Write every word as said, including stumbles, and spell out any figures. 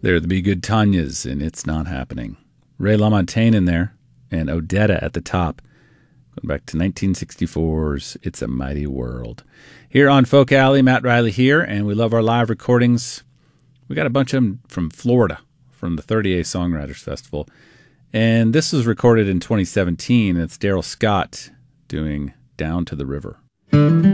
They're the Be Good Tanyas, and It's Not Happening. Ray LaMontagne in there, and Odetta at the top. Going back to nineteen sixty-four's It's a Mighty World. Here on Folk Alley, Matt Riley here, and we love our live recordings. We got a bunch of them from Florida, from the thirty A Songwriters Festival. And this was recorded in twenty seventeen. It's Daryl Scott doing Down to the River.